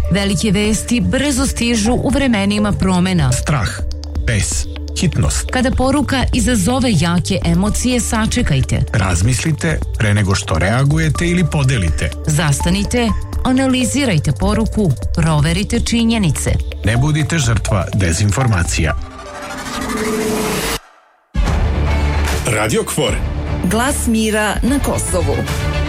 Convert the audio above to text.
Velike vesti brzo stižu u vremenima promena. Strah, bes, hitnost. Kada poruka izazove jake emocije, sačekajte. Razmislite pre nego što reagujete ili podelite. Zastanite, analizirajte poruku, proverite činjenice. Ne budite žrtva dezinformacija. Radio KFOR. Glas mira na Kosovu.